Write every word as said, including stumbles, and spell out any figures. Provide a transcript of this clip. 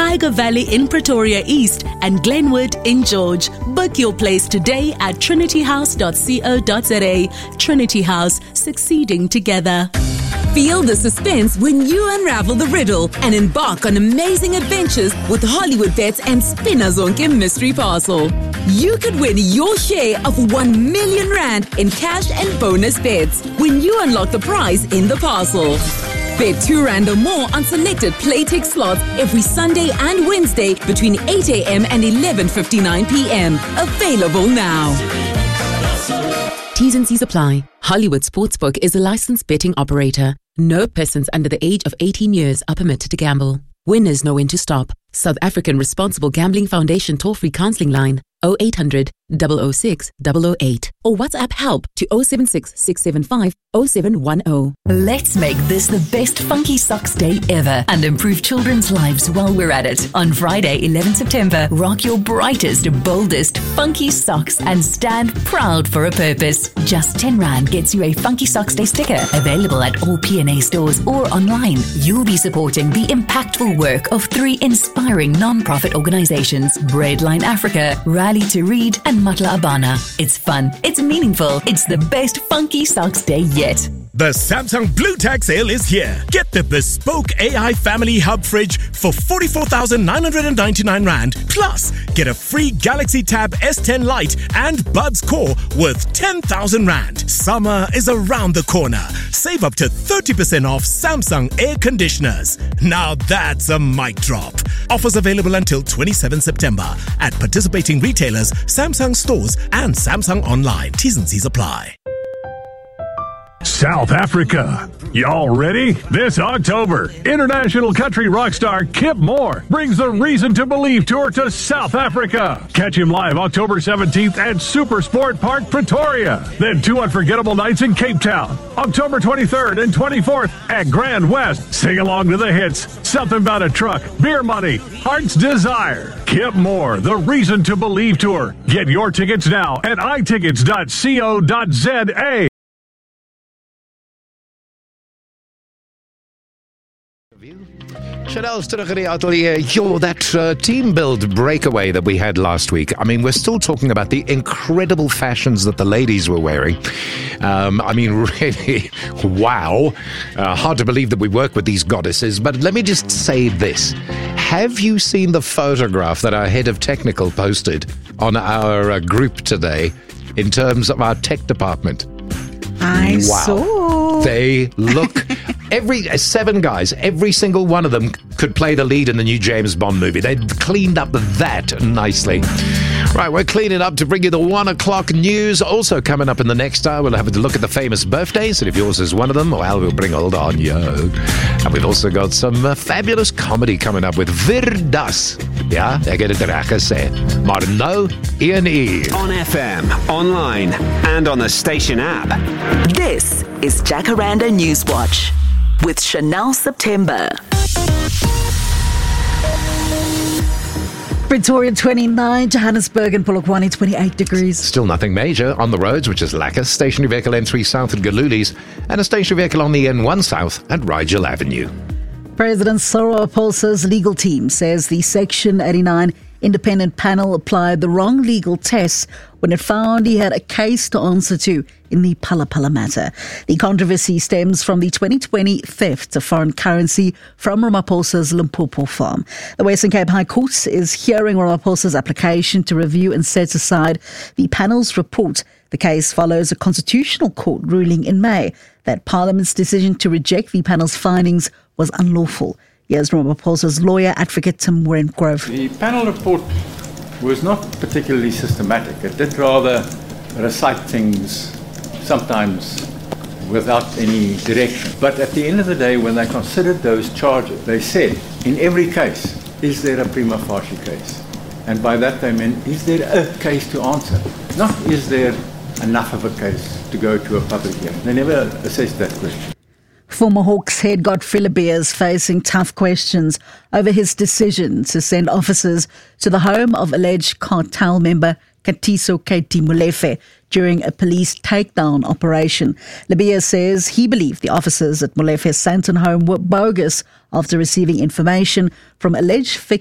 Tiger Valley in Pretoria East, and Glenwood in George. Book your place today at trinity house dot co dot za. Trinity House, succeeding together. Feel the suspense when you unravel the riddle and embark on amazing adventures with Hollywood Bets and Spinner Zonke Mystery Parcel. You could win your share of one million rand in cash and bonus bets when you unlock the prize in the parcel. Bet two rand or more on selected Playtech slots every Sunday and Wednesday between eight a.m. and eleven fifty-nine p.m. Available now. T's and C's apply. Hollywood Sportsbook is a licensed betting operator. No persons under the age of eighteen years are permitted to gamble. Winners know when to stop. South African Responsible Gambling Foundation toll-free counseling line oh eight hundred, double oh six, double oh eight or WhatsApp help to oh seven six, six seven five, oh seven one oh. Let's make this the best Funky Socks Day ever and improve children's lives while we're at it. On Friday, eleventh September, rock your brightest, boldest Funky Socks and stand proud for a purpose. Just ten rand gets you a Funky Socks Day sticker, available at all P and A stores or online. You'll be supporting the impactful work of three inspiring non-profit organizations: Breadline Africa, Rally to Read, and Matla Abana. It's fun, it's meaningful, it's the best Funky Socks Day yet. The Samsung Blue Tag sale is here. Get the bespoke A I Family Hub fridge for forty-four thousand nine hundred ninety-nine rand. Plus, get a free Galaxy Tab S ten Lite and Buds Core worth ten thousand rand. Summer is around the corner. Save up to thirty percent off Samsung air conditioners. Now that's a mic drop. Offers available until twenty-seventh September at participating retailers, Samsung stores, and Samsung Online. T's and C's apply. South Africa. Y'all ready? This October, international country rock star Kip Moore brings the Reason to Believe tour to South Africa. Catch him live October seventeenth at Supersport Park, Pretoria. Then two unforgettable nights in Cape Town. October twenty-third and twenty-fourth at Grand West. Sing along to the hits Something About a Truck, Beer Money, Heart's Desire. Kip Moore, the Reason to Believe tour. Get your tickets now at i tickets dot co dot za. Chanel's terug in die atelier. Yo, that uh, team build breakaway that we had last week. I mean, we're still talking about the incredible fashions that the ladies were wearing. Um, I mean, really, wow. Uh, hard to believe that we work with these goddesses. But let me just say this. Have you seen the photograph that our head of technical posted on our uh, group today in terms of our tech department? I wow. saw. They look... Every uh, seven guys, every single one of them could play the lead in the new James Bond movie. They'd cleaned up that nicely. Right, we're cleaning up to bring you the one o'clock news. Also coming up in the next hour, we'll have a look at the famous birthdays. And if yours is one of them, well, we'll bring hold on, yo. And we've also got some uh, fabulous comedy coming up with Virdas. Ja, ek het dit reg gesê. Maar nou, Ian E. On F M, online, and on the station app. This is Jacaranda Newswatch with Chanel September. Pretoria twenty-nine, Johannesburg and Polokwane twenty-eight degrees. Still nothing major on the roads, which is Lacquer, stationary vehicle N three south at Galulis, and a stationary vehicle on the N one south at Rigel Avenue. President Cyril Ramaphosa's legal team says the Section eighty-nine independent panel applied the wrong legal tests when it found he had a case to answer to in the Phala Phala matter. The controversy stems from the twenty twenty theft of foreign currency from Ramaphosa's Limpopo farm. The Western Cape High Court is hearing Ramaphosa's application to review and set aside the panel's report. The case follows a constitutional court ruling in May that Parliament's decision to reject the panel's findings was unlawful. Here's Ramaphosa's lawyer, advocate Tim Warrengrove. The panel report was not particularly systematic. It did rather recite things sometimes without any direction. But at the end of the day, when they considered those charges, they said, in every case, is there a prima facie case? And by that they meant, is there a case to answer? Not, is there enough of a case to go to a public hearing? They never assessed that question. Former Hawks head Godfrey Lebeya is facing tough questions over his decision to send officers to the home of alleged cartel member Katiso K T Molefe during a police takedown operation. Lebeya says he believed the officers at Molefe's Sandton home were bogus after receiving information from alleged